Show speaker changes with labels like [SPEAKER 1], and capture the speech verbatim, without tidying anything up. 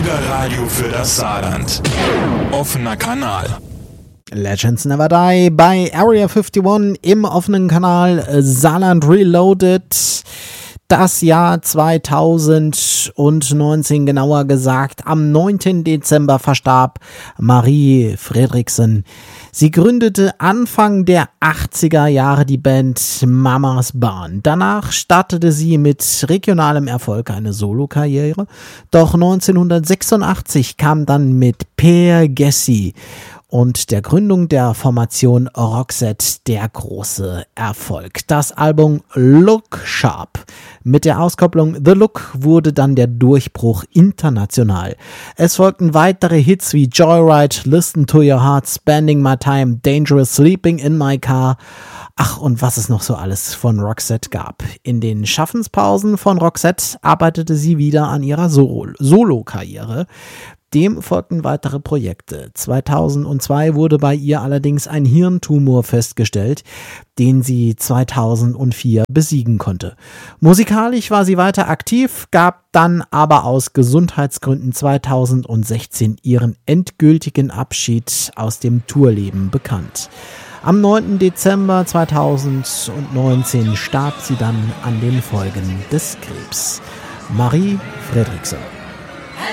[SPEAKER 1] Bürgerradio für das Saarland. Offener Kanal.
[SPEAKER 2] Legends Never Die bei Area einundfünfzig im offenen Kanal Saarland Reloaded. Das Jahr zweitausendneunzehn, genauer gesagt, am neunten Dezember verstarb Marie Fredriksen. Sie gründete Anfang der achtziger Jahre die Band Mamas Bahn. Danach startete sie mit regionalem Erfolg eine Solokarriere. Doch neunzehnhundertsechsundachtzig kam dann mit Per Gessi und der Gründung der Formation Roxette der große Erfolg. Das Album Look Sharp mit der Auskopplung The Look wurde dann der Durchbruch international. Es folgten weitere Hits wie Joyride, Listen to Your Heart, Spending My Time, Dangerous, Sleeping in My Car. Ach, und was es noch so alles von Roxette gab. In den Schaffenspausen von Roxette arbeitete sie wieder an ihrer Sol- Solo-Karriere. Dem folgten weitere Projekte. zweitausendzwei wurde bei ihr allerdings ein Hirntumor festgestellt, den sie zweitausendvier besiegen konnte. Musikalisch war sie weiter aktiv, gab dann aber aus Gesundheitsgründen zweitausendsechzehn ihren endgültigen Abschied aus dem Tourleben bekannt. Am neunten Dezember zweitausendneunzehn starb sie dann an den Folgen des Krebs. Marie Fredriksen.